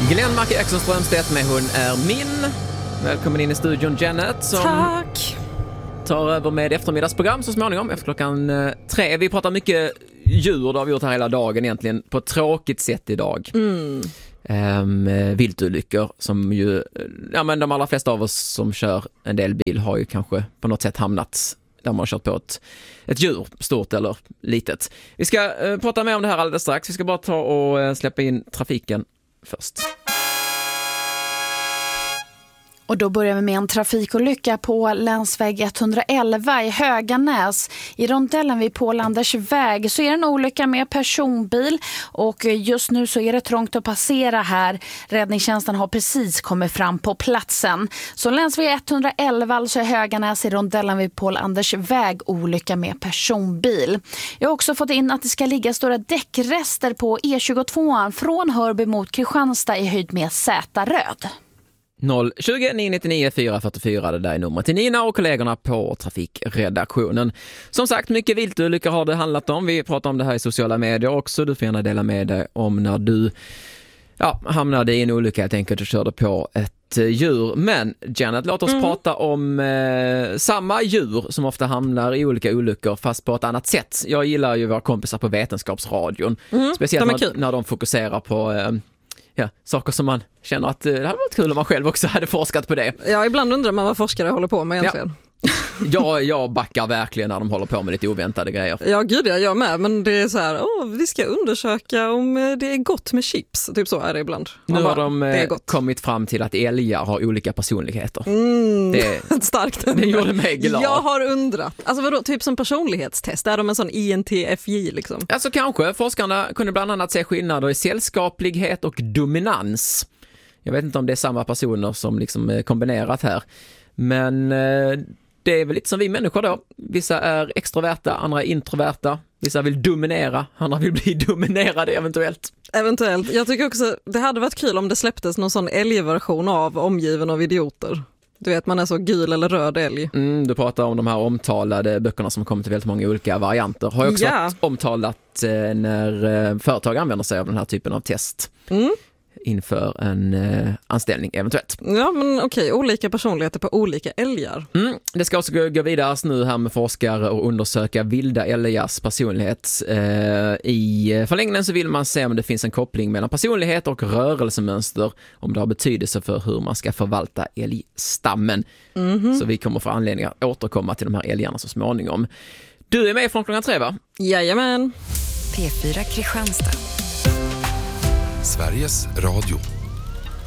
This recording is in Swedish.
Glenn Marke Exxon Strömstedt med Hon är min. Välkommen in i studion, Janet, som Tack. tar över med eftermiddagsprogram så småningom efter klockan 3. Vi pratar mycket djur, det har vi gjort här hela dagen egentligen, på ett tråkigt sätt idag. Viltolyckor som ju, ja men de allra flesta av oss som kör en del bil har ju kanske på något sätt hamnat där man har kört på ett djur, stort eller litet. Vi ska prata mer om det här alldeles strax. Vi ska bara ta och släppa in trafiken först. Och då börjar vi med en trafikolycka på länsväg 111 i Höganäs. I rondellen vid Pålanders väg så är det en olycka med personbil och just nu så är det trångt att passera här. Räddningstjänsten har precis kommit fram på platsen. Så länsväg 111 alltså i Höganäs i rondellen vid Pålanders väg, olycka med personbil. Jag har också fått in att det ska ligga stora däckrester på E22 från Hörby mot Kristianstad i höjd med Sätaröd. 020 999 444, det där är numret till Nina och kollegorna på trafikredaktionen. Som sagt, mycket viltolyckor har det handlat om. Vi pratar om det här i sociala medier också. Du får gärna dela med dig om när du hamnade i en olycka, helt enkelt, och körde på ett djur. Men Janet, låt oss prata om samma djur som ofta hamnar i olika olyckor fast på ett annat sätt. Jag gillar ju våra kompisar på Vetenskapsradion. Speciellt när de fokuserar på saker som man känner att det hade varit kul om man själv också hade forskat på det. Ja, ibland undrar man vad forskare håller på med egentligen. Jag backar verkligen när de håller på med lite oväntade grejer. Ja, gud, jag med. Men det är så här, vi ska undersöka om det är gott med chips. Typ så är det ibland. Nu har de kommit fram till att älgar har olika personligheter. Det starkt. Det gjorde mig glad. Jag har undrat. Alltså vadå, typ som personlighetstest? Är de en sån INTFJ liksom? Alltså kanske. Forskarna kunde bland annat se skillnader i sällskaplighet och dominans. Jag vet inte om det är samma personer som liksom kombinerat här. Men det är väl lite som vi människor då. Vissa är extroverta, andra är introverta. Vissa vill dominera, andra vill bli dominerade eventuellt. Eventuellt. Jag tycker också det hade varit kul om det släpptes någon sån älgversion av Omgiven av idioter. Du vet, man är så gul eller röd älg. Du pratar om de här omtalade böckerna som kommer till väldigt många olika varianter. Har också varit omtalat när företag använder sig av den här typen av test. Inför en anställning eventuellt. Ja, men okej. Olika personligheter på olika älgar. Det ska också gå vidare nu här med forskare och undersöka vilda älgars personlighet. I förlängningen så vill man se om det finns en koppling mellan personlighet och rörelsemönster, om det har betydelse för hur man ska förvalta älgstammen. Så vi kommer få anledning att återkomma till de här älgarna så småningom. Du är med från klockan 3, va? Jajamän. P4 Kristianstad. Sveriges Radio.